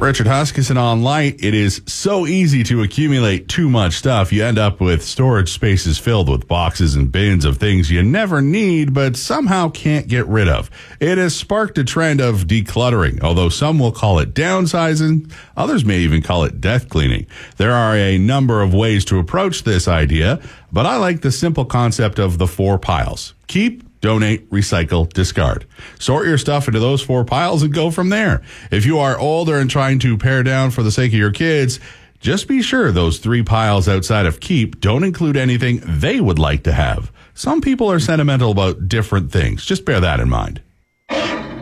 Richard Huskisson on Light. It is so easy to accumulate too much stuff. You end up with storage spaces filled with boxes and bins of things you never need but somehow can't get rid of. It has sparked a trend of decluttering, although some will call it downsizing. Others may even call it death cleaning. There are a number of ways to approach this idea, but I like the simple concept of the 4 piles. Keep, donate, recycle, discard. Sort your stuff into those 4 piles and go from there. If you are older and trying to pare down for the sake of your kids, just be sure those 3 piles outside of keep don't include anything they would like to have. Some people are sentimental about different things. Just bear that in mind.